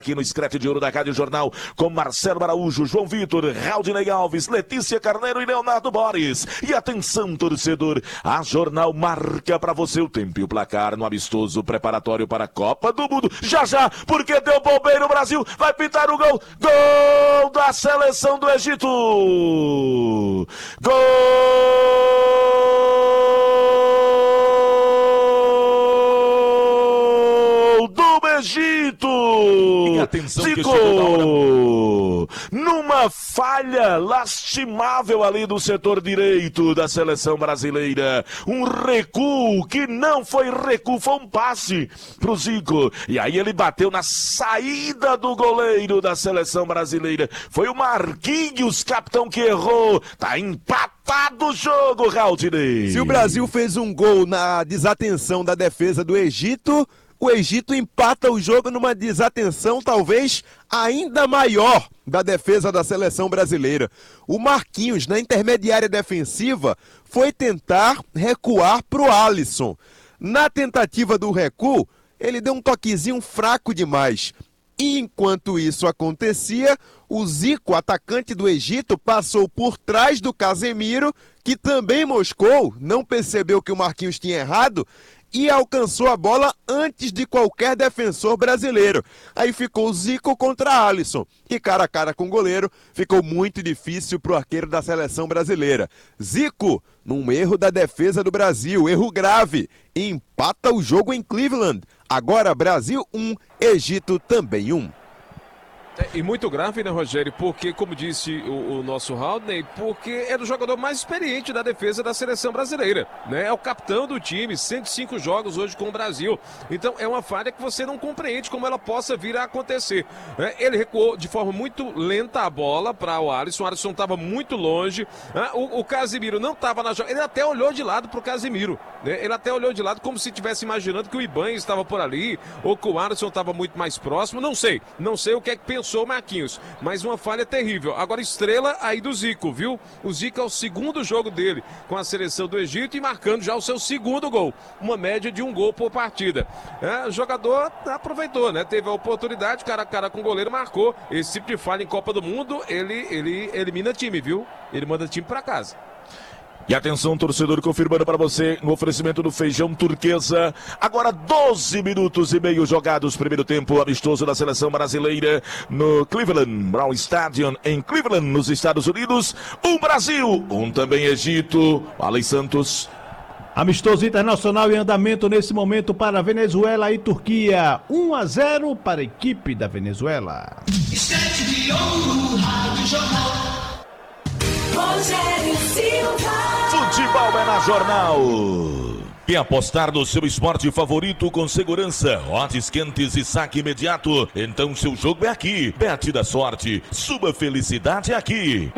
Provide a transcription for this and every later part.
Aqui no Screte de Ouro da Rádio Jornal, com Marcelo Araújo, João Vitor, Raudinei Alves, Letícia Carneiro e Leonardo Borges. E atenção, torcedor, a Jornal marca para você o tempo e o placar no amistoso preparatório para a Copa do Mundo. Já, porque deu bobeira no Brasil, vai pintar o gol. Gol da seleção do Egito. Gol do Egito. E atenção, Zico, numa falha lastimável ali do setor direito da seleção brasileira, um recuo que não foi recuo, foi um passe pro Zico, e aí ele bateu na saída do goleiro da seleção brasileira, foi o Marquinhos, capitão, que errou. Tá empatado o jogo, Raudinei. Se o Brasil fez um gol na desatenção da defesa do Egito, o Egito empata o jogo numa desatenção talvez ainda maior da defesa da seleção brasileira. O Marquinhos, na intermediária defensiva, foi tentar recuar para o Alisson. Na tentativa do recuo, ele deu um toquezinho fraco demais. E enquanto isso acontecia, o Zico, atacante do Egito, passou por trás do Casemiro, que também moscou, não percebeu que o Marquinhos tinha errado, e alcançou a bola antes de qualquer defensor brasileiro. Aí ficou o Zico contra Alisson. E cara a cara com o goleiro, ficou muito difícil para o arqueiro da seleção brasileira. Zico, num erro da defesa do Brasil, erro grave, e empata o jogo em Cleveland. Agora Brasil 1, Egito também 1. E muito grave, né, Rogério? Porque, como disse o nosso Haldney, porque é o jogador mais experiente da defesa da seleção brasileira, né? É o capitão do time, 105 jogos hoje com o Brasil. Então, é uma falha que você não compreende como ela possa vir a acontecer, né? Ele recuou de forma muito lenta a bola para o Alisson estava muito longe, né? O Casemiro não estava na jogada, ele até olhou de lado para o Casemiro, né? Ele até olhou de lado como se estivesse imaginando que o Ibanez estava por ali, ou que o Alisson estava muito mais próximo, não sei o que é que pensou o Marquinhos, mas uma falha terrível. Agora estrela aí do Zico, viu? O Zico é o segundo jogo dele com a seleção do Egito e marcando já o seu segundo gol, uma média de um gol por partida. O jogador aproveitou, né? Teve a oportunidade, cara a cara com o goleiro, marcou. Esse tipo de falha em Copa do Mundo, ele elimina time, viu? Ele manda time pra casa. E atenção, torcedor, confirmando para você no oferecimento do Feijão Turquesa. Agora 12 minutos e meio jogados, primeiro tempo amistoso da seleção brasileira no Cleveland Brown Stadium em Cleveland, nos Estados Unidos. Um Brasil, um também Egito. Alex Santos. Amistoso internacional em andamento nesse momento para Venezuela e Turquia. 1-0 para a equipe da Venezuela. Screte de Ouro, Rádio Jornal. Rogério Silva. Futebol é na Jornal. Quer apostar no seu esporte favorito com segurança, odds quentes e saque imediato? Então seu jogo é aqui. Bet da sorte, sua felicidade é aqui.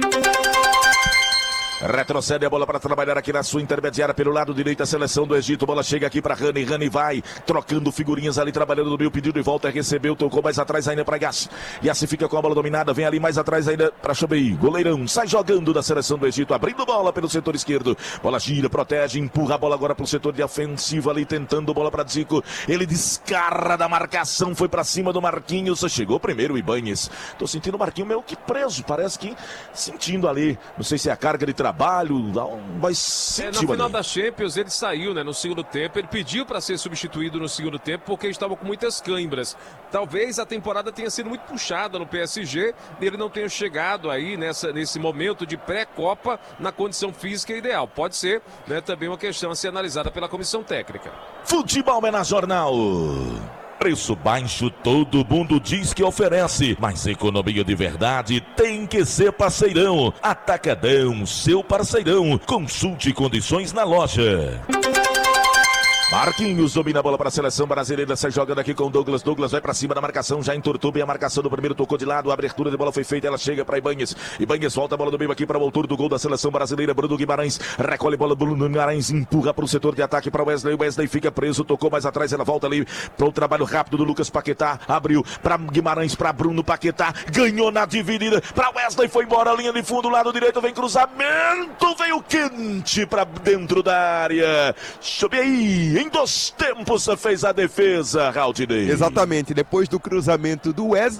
Retrocede a bola para trabalhar aqui na sua intermediária pelo lado direito, a seleção do Egito. Bola chega aqui para Rani. Rani vai trocando figurinhas ali, trabalhando no meio, pediu de volta, recebeu, tocou mais atrás ainda para Yassi. Yassi fica com a bola dominada, vem ali mais atrás ainda para Chobei. Goleirão sai jogando da seleção do Egito, abrindo bola pelo setor esquerdo. Bola gira, protege, empurra a bola agora para o setor de ofensivo ali, tentando bola para Zico. Ele descarra da marcação, foi para cima do Marquinhos. Chegou primeiro o Ibanez. Tô sentindo o Marquinhos meio que preso, parece que sentindo ali. Não sei se é a carga de trabalho, vai sentir. No final da Champions ele saiu, né, no segundo tempo. Ele pediu para ser substituído no segundo tempo porque ele estava com muitas câimbras. Talvez a temporada tenha sido muito puxada no PSG e ele não tenha chegado aí nesse momento de pré-copa na condição física ideal. Pode ser, né, também uma questão a ser analisada pela comissão técnica. Futebol é na Jornal. Preço baixo todo mundo diz que oferece, mas economia de verdade tem que ser Parceirão. Atacadão, seu parceirão. Consulte condições na loja. Marquinhos domina a bola para a seleção brasileira, sai jogando aqui com o Douglas. Douglas vai para cima da marcação, já entortou bem a marcação do primeiro, tocou de lado, a abertura de bola foi feita, ela chega para Ibanez. Ibanez volta a bola do meio aqui para o autor do gol da seleção brasileira, Bruno Guimarães. Recolhe bola, Bruno Guimarães empurra para o setor de ataque para o Wesley. Wesley fica preso, tocou mais atrás, ela volta ali para o trabalho rápido do Lucas Paquetá. Abriu para Guimarães, para Bruno Paquetá, ganhou na dividida, para Wesley, foi embora, linha de fundo, lado direito, vem cruzamento, veio quente para dentro da área. Sobe aí, em 2 tempos fez a defesa, Raudinei. Exatamente, depois do cruzamento do Wesley.